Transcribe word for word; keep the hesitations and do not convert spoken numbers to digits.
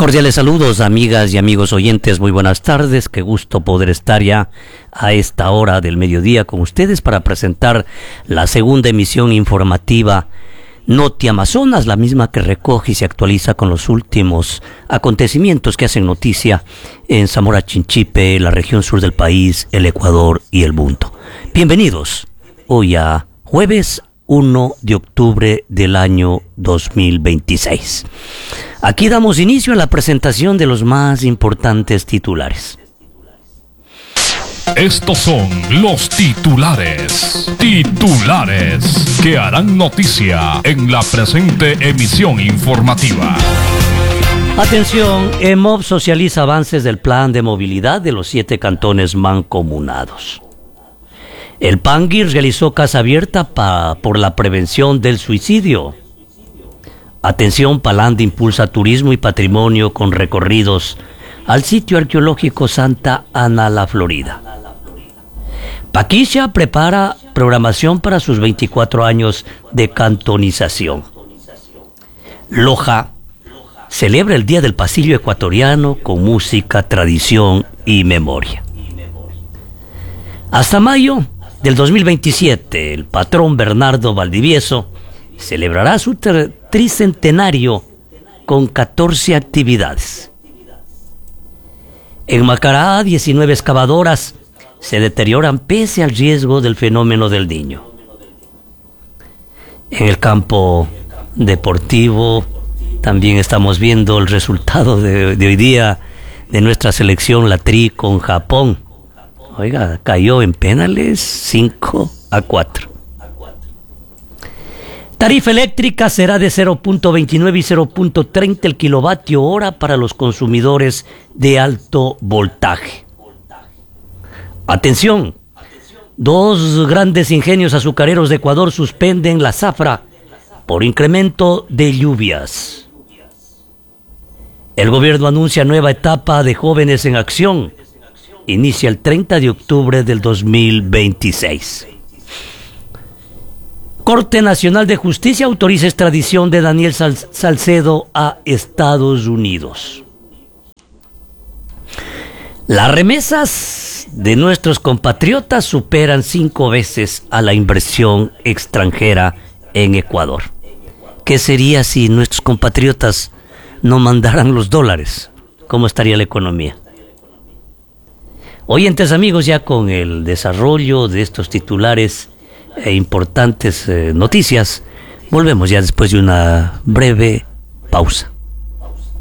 Cordiales saludos, amigas y amigos oyentes, muy buenas tardes, qué gusto poder estar ya a esta hora del mediodía con ustedes para presentar la segunda emisión informativa Noti Amazonas, la misma que recoge y se actualiza con los últimos acontecimientos que hacen noticia en Zamora Chinchipe, la región sur del país, el Ecuador y el mundo. Bienvenidos hoy a jueves uno de octubre del año dos mil veintiséis. Aquí damos inicio a la presentación de los más importantes titulares. Estos son los titulares, titulares que harán noticia en la presente emisión informativa. Atención, EMOV socializa avances del plan de movilidad de los siete cantones mancomunados. El Pangui realizó casa abierta pa, por la prevención del suicidio. Atención, Palanda impulsa turismo y patrimonio con recorridos al sitio arqueológico Santa Ana, la Florida. Paquicia prepara programación para sus veinticuatro años de cantonización. Loja celebra el Día del Pasillo Ecuatoriano con música, tradición y memoria. Hasta mayo del dos mil veintisiete, el patrón Bernardo Valdivieso celebrará su tricentenario con catorce actividades. En Macará, diecinueve excavadoras se deterioran pese al riesgo del fenómeno del Niño. En el campo deportivo también estamos viendo el resultado de, de hoy día de nuestra selección, la Tri con Japón. Oiga, cayó en penales cinco a cuatro. Tarifa eléctrica será de cero punto veintinueve y cero punto treinta el kilovatio hora para los consumidores de alto voltaje. Atención, dos grandes ingenios azucareros de Ecuador suspenden la zafra por incremento de lluvias. El gobierno anuncia nueva etapa de jóvenes en acción. Inicia el treinta de octubre del dos mil veintiséis. Corte Nacional de Justicia autoriza extradición de Daniel Sal- Salcedo a Estados Unidos. Las remesas de nuestros compatriotas superan cinco veces a la inversión extranjera en Ecuador. ¿Qué sería si nuestros compatriotas no mandaran los dólares? ¿Cómo estaría la economía? Oyentes amigos, ya con el desarrollo de estos titulares e importantes eh, noticias, volvemos ya después de una breve pausa.